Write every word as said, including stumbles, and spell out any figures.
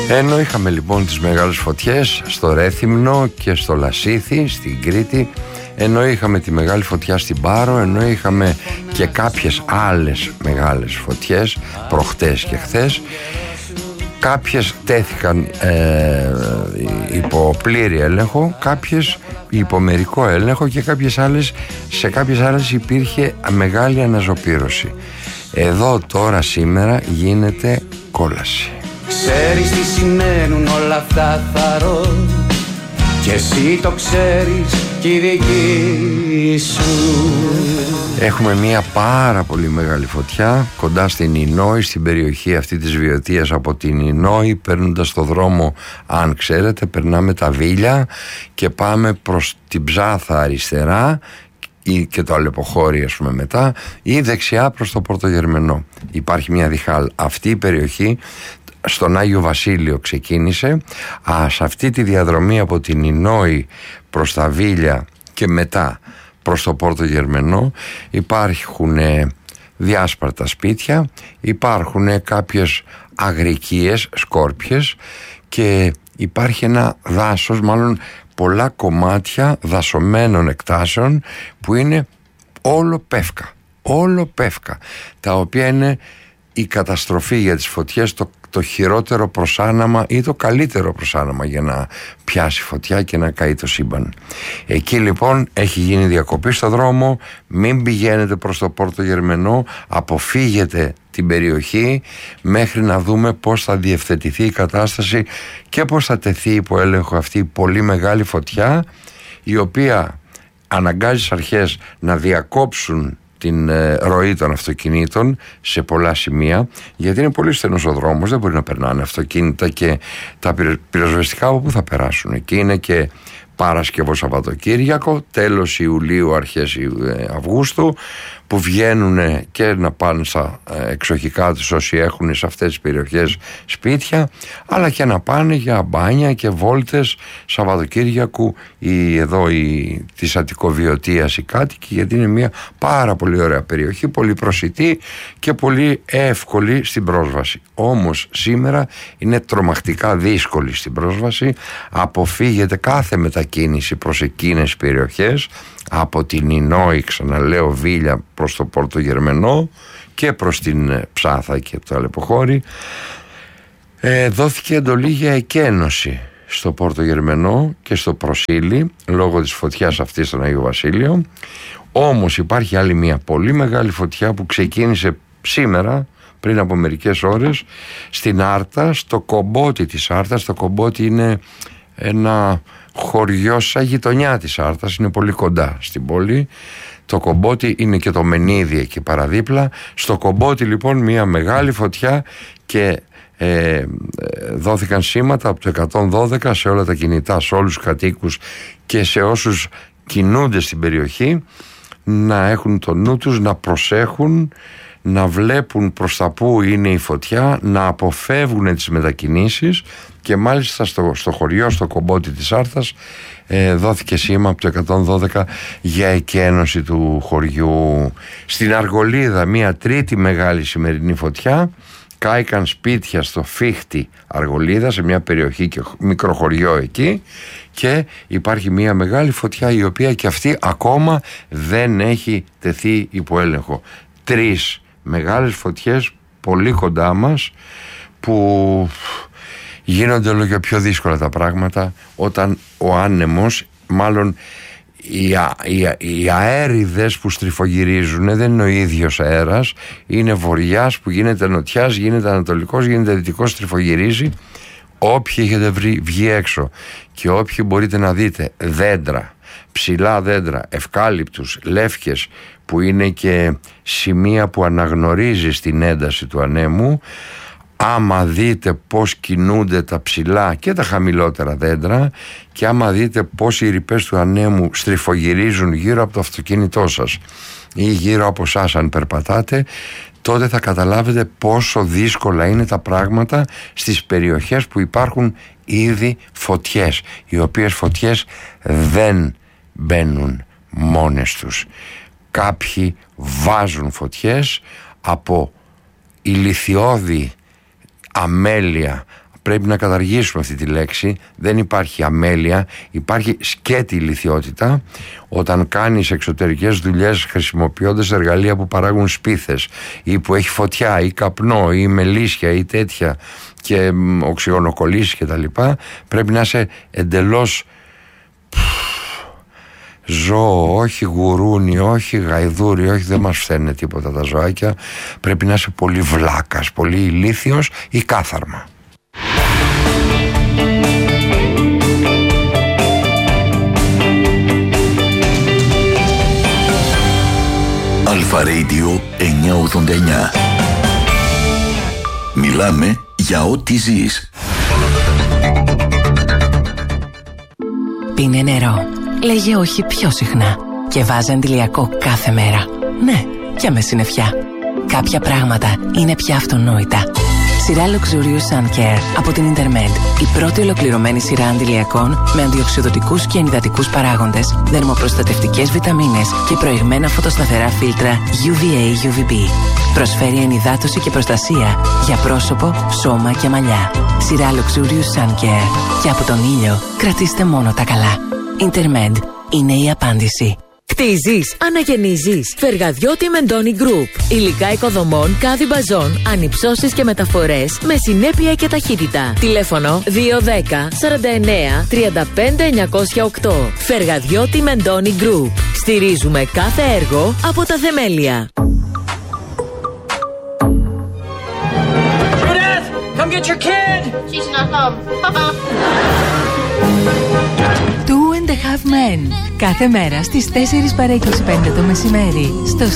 Ενώ είχαμε λοιπόν τις μεγάλες φωτιές στο Ρέθυμνο και στο Λασίθι στην Κρήτη, ενώ είχαμε τη μεγάλη φωτιά στην Πάρο, ενώ είχαμε και κάποιες άλλες μεγάλες φωτιές προχτές και χθες, κάποιες τέθηκαν ε, υπό πλήρη έλεγχο, κάποιες υπό μερικό έλεγχο και κάποιες άλλες, σε κάποιες άλλες υπήρχε μεγάλη αναζωπήρωση. Εδώ τώρα σήμερα γίνεται κόλαση. Ξέρεις τι σημαίνουν όλα αυτά, θαρώ, και εσύ το ξέρεις κι η δική σου. Έχουμε μια πάρα πολύ μεγάλη φωτιά κοντά στην Ινόη, στην περιοχή αυτή της Βιωτίας. Από την Ινόη, παίρνοντας το δρόμο, αν ξέρετε, περνάμε τα Βίλια και πάμε προς την Ψάθα αριστερά ή και το Αλεποχώρι, ας πούμε, μετά, ή δεξιά προς το Πορτογερμενό. Υπάρχει μια διχάλ. Αυτή η περιοχή στον Άγιο Βασίλειο ξεκίνησε. Α, σε αυτή τη διαδρομή από την Ινόη προς τα Βίλια και μετά προς το Πορτογερμενό υπάρχουν διάσπαρτα σπίτια, υπάρχουν κάποιες αγρικίες, σκόρπιες, και υπάρχει ένα δάσος, μάλλον πολλά κομμάτια δασωμένων εκτάσεων που είναι όλο πεύκα, όλο πεύκα, τα οποία είναι η καταστροφή για τις φωτιές, το, το χειρότερο προσάναμα ή το καλύτερο προσάναμα για να πιάσει φωτιά και να καεί το σύμπαν. Εκεί λοιπόν έχει γίνει διακοπή στο δρόμο, μην πηγαίνετε προς το Πορτογερμενό, αποφύγετε την περιοχή μέχρι να δούμε πώς θα διευθετηθεί η κατάσταση και πώς θα τεθεί υπό έλεγχο αυτή η πολύ μεγάλη φωτιά, η οποία αναγκάζει τις αρχές να διακόψουν την ε, ροή των αυτοκινήτων σε πολλά σημεία, γιατί είναι πολύ στενός ο δρόμος, δεν μπορεί να περνάνε αυτοκίνητα, και τα πυροσβεστικά από πού θα περάσουν? Εκεί είναι και Παρασκευό Σαββατοκύριακο, τέλος Ιουλίου, αρχές Αυγούστου, που βγαίνουν και να πάνε στα εξοχικά τους όσοι έχουν σε αυτές τις περιοχές σπίτια, αλλά και να πάνε για μπάνια και βόλτες Σαββατοκύριακου ή εδώ η, της Αττικοβιωτίας οι κάτοικοι, γιατί είναι μια πάρα πολύ ωραία περιοχή, πολύ προσιτή και πολύ εύκολη στην πρόσβαση. Όμως σήμερα είναι τρομακτικά δύσκολη στην πρόσβαση. Αποφύγετε κάθε μετακίνηση προς εκείνες τις περιοχές, από την Ινόη, ξαναλέω, Βίλια προς το Πορτογερμενό και προς την Ψάθα και το Αλεποχώρι. Ε, δόθηκε εντολή για εκένωση στο Πορτογερμενό και στο Προσίλι λόγω της φωτιάς αυτής στον Άγιο Βασίλειο. Όμως υπάρχει άλλη μια πολύ μεγάλη φωτιά που ξεκίνησε σήμερα, πριν από μερικές ώρες, στην Άρτα, στο Κομπότι της Άρτας. Το Κομπότι είναι ένα χωριό σαν γειτονιά της Άρτας, είναι πολύ κοντά στην πόλη. Το Κομπότι είναι και το Μενίδη εκεί παραδίπλα. Στο Κομπότι λοιπόν μια μεγάλη φωτιά, και ε, δόθηκαν σήματα από το εκατόν δώδεκα σε όλα τα κινητά, σε όλους τους κατοίκους και σε όσους κινούνται στην περιοχή, να έχουν το νου τους, να προσέχουν, να βλέπουν προς τα που είναι η φωτιά, να αποφεύγουν τις μετακινήσεις. Και μάλιστα στο, στο χωριό, στο Κομπότι της Άρτας, ε, δόθηκε σήμα από το εκατόν δώδεκα για εκένωση του χωριού. Στην Αργολίδα μια τρίτη μεγάλη σημερινή φωτιά. Κάηκαν σπίτια στο Φίχτη Αργολίδα, σε μια περιοχή και μικρό χωριό εκεί, και υπάρχει μια μεγάλη φωτιά η οποία και αυτή ακόμα δεν έχει τεθεί υπό έλεγχο. Τρεις μεγάλες φωτιές πολύ κοντά μας, που γίνονται όλο και πιο δύσκολα τα πράγματα όταν ο άνεμος, μάλλον οι, α, οι, οι αέριδες που στριφογυρίζουν δεν είναι ο ίδιος αέρας, είναι βοριάς που γίνεται νοτιάς, γίνεται ανατολικός, γίνεται δυτικός, στριφογυρίζει. Όποιοι έχετε βρει, βγει έξω και όποιοι μπορείτε να δείτε δέντρα, ψηλά δέντρα, ευκάλυπτους, λεύκες, που είναι και σημεία που αναγνωρίζει την ένταση του ανέμου, άμα δείτε πως κινούνται τα ψηλά και τα χαμηλότερα δέντρα, και άμα δείτε πως οι ρηπές του ανέμου στριφογυρίζουν γύρω από το αυτοκίνητό σας ή γύρω από εσάς αν περπατάτε, τότε θα καταλάβετε πόσο δύσκολα είναι τα πράγματα στις περιοχές που υπάρχουν ήδη φωτιές, οι οποίες φωτιές δεν μπαίνουν μόνες τους. Κάποιοι βάζουν φωτιές από ηλιθιώδη αμέλεια, πρέπει να καταργήσουμε αυτή τη λέξη. Δεν υπάρχει αμέλεια, υπάρχει σκέτη ηλιθιότητα όταν κάνεις εξωτερικές δουλειές χρησιμοποιώντας εργαλεία που παράγουν σπίθες ή που έχει φωτιά ή καπνό ή μελίσια ή τέτοια και οξυγονοκολλήσεις και τα λοιπά. Πρέπει να είσαι εντελώς ζώο, όχι γουρούνι, όχι γαϊδούρι, όχι, δεν μας φταίνε τίποτα τα ζωάκια. Πρέπει να είσαι πολύ βλάκας, πολύ ηλίθιος ή κάθαρμα. Αλφα Radio εννιακόσια ογδόντα εννιά. Μιλάμε για ό,τι ζεις. Πίνε νερό. Λέγε όχι πιο συχνά. Και βάζε αντιλιακό κάθε μέρα. Ναι, και με συννεφιά. Κάποια πράγματα είναι πια αυτονόητα. Σειρά Luxurious Sun Care από την Intermed. Η πρώτη ολοκληρωμένη σειρά αντιλιακών με αντιοξυδοτικούς και ενυδατικούς παράγοντες, δερμοπροστατευτικές βιταμίνες και προηγμένα φωτοσταθερά φίλτρα γιου βι έι γιου βι μπι. Προσφέρει ενυδάτωση και προστασία για πρόσωπο, σώμα και μαλλιά. Σειρά Luxurious Sun Care. Και από τον ήλιο κρατήστε μόνο τα καλά. Intermed είναι η απάντηση. Κτίζεις, αναγεννίζεις. Φεργαδιώτη Μεντόνι Γκρουπ. Υλικά οικοδομών, κάδι μπαζών, ανυψώσεις και μεταφορές με συνέπεια και ταχύτητα. Τηλέφωνο δύο ένα μηδέν σαράντα εννέα τριάντα πέντε εννιακόσια οκτώ. Φεργαδιώτη Μεντόνι Γκρουπ. Στηρίζουμε κάθε έργο από τα θεμέλια. Judith, come get your kid. She's not home. Two and a Half Men. Κάθε μέρα στις τέσσερις παρά είκοσι πέντε το μεσημέρι στο